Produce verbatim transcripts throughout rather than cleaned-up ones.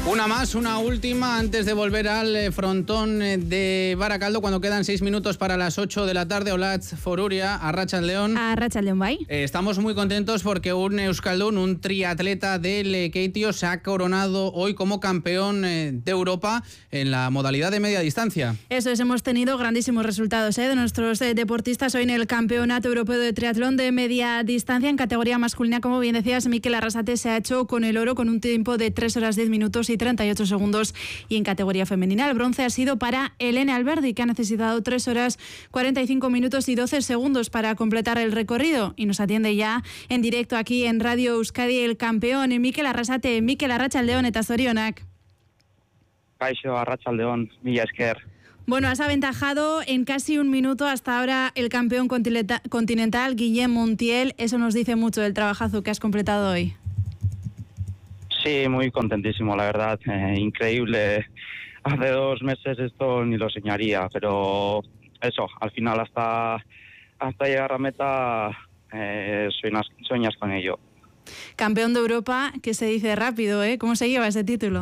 Una más, una última, antes de volver al frontón de Baracaldo, cuando quedan seis minutos para las ocho de la tarde. Olatz Foruria, Arratsaldeon. Arratsaldeon, bai. Eh, estamos muy contentos porque un euskaldun, un triatleta del Lekeitio, se ha coronado hoy como campeón eh, de Europa en la modalidad de media distancia. Eso es, hemos tenido grandísimos resultados eh, de nuestros eh, deportistas hoy en el Campeonato Europeo de Triatlón de Media Distancia en categoría masculina. Como bien decías, Mikel Arrasate se ha hecho con el oro con un tiempo de tres horas diez minutos y treinta y ocho segundos, y en categoría femenina el bronce ha sido para Elena Alberdi, que ha necesitado tres horas cuarenta y cinco minutos y doce segundos para completar el recorrido, y nos atiende ya en directo aquí en Radio Euskadi el campeón Mikel Arrasate. Mikel, Arratsaldeon eta zorionak. Kaixo, Arratsaldeon, mila esker. Bueno, has aventajado en casi un minuto hasta ahora el campeón continental Guillem Montiel. Eso nos dice mucho del trabajazo que has completado hoy. Sí, muy contentísimo, la verdad. Eh, increíble. Hace dos meses esto ni lo soñaría, pero eso, al final hasta, hasta llegar a meta eh, sueñas, sueñas con ello. Campeón de Europa, que se dice rápido, ¿eh? ¿Cómo se lleva ese título?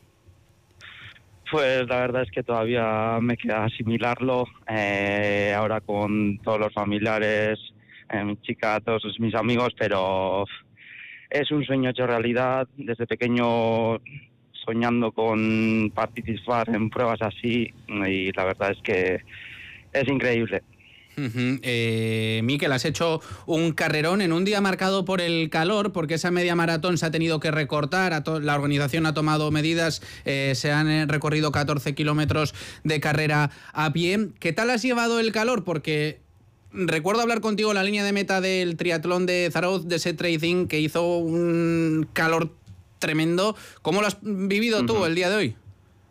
Pues la verdad es que todavía me queda asimilarlo. Eh, ahora con todos los familiares, eh, mi chica, todos mis amigos, pero es un sueño hecho realidad. Desde pequeño soñando con participar en pruebas así, y la verdad es que es increíble. Uh-huh. Eh, Mikel, has hecho un carrerón en un día marcado por el calor, porque esa media maratón se ha tenido que recortar, la organización ha tomado medidas, eh, se han recorrido catorce kilómetros de carrera a pie. ¿Qué tal has llevado el calor? Porque recuerdo hablar contigo en la línea de meta del triatlón de Zarauz, de ese Trading, que hizo un calor tremendo. ¿Cómo lo has vivido tú uh-huh. el día de hoy?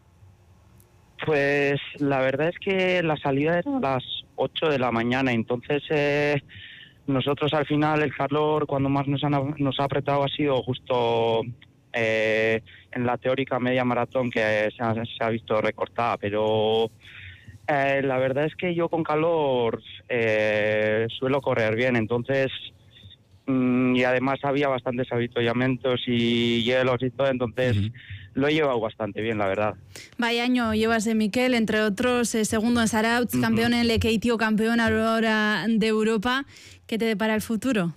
Pues la verdad es que la salida era a las ocho de la mañana, entonces eh, nosotros al final el calor cuando más nos, han, nos ha apretado ha sido justo eh, en la teórica media maratón, que se ha, se ha visto recortada, pero eh, la verdad es que yo con calor eh, suelo correr bien, entonces mm, y además había bastantes avituallamientos y hielos y todo, entonces uh-huh. lo he llevado bastante bien, la verdad. Vaya año llevas, eh, Mikel, entre otros, eh, segundo en Zarauz, uh-huh. campeón en Lekeitio, campeón ahora de Europa. ¿Qué te depara el futuro?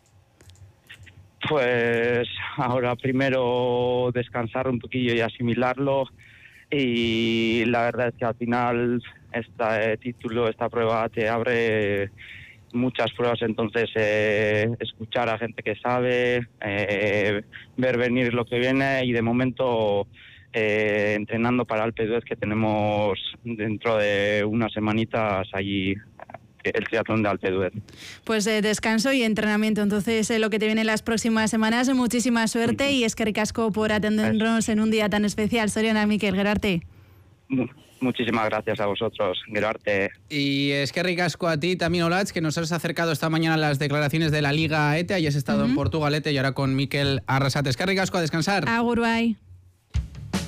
Pues ahora primero descansar un poquillo y asimilarlo, y la verdad es que al final este título, esta prueba te abre muchas pruebas, entonces eh, escuchar a gente que sabe, eh, ver venir lo que viene, y de momento eh, entrenando para Alpe d'Huez, que tenemos dentro de unas semanitas allí el triatlón de Alpe d'Huez. Pues eh, descanso y entrenamiento, entonces eh, lo que te viene en las próximas semanas. Muchísima suerte uh-huh. y eskerrik asko por atendernos en un día tan especial. Zorionak, Mikel, gerarte. Muchísimas gracias a vosotros, Gerarte. Y eskerrik asko a ti también, Olatz, que nos has acercado esta mañana a las declaraciones de la Liga E T E. Hayas estado uh-huh. en Portugalete y ahora con Mikel Arrasate. Eskerrik asko, a descansar. Agur, bai.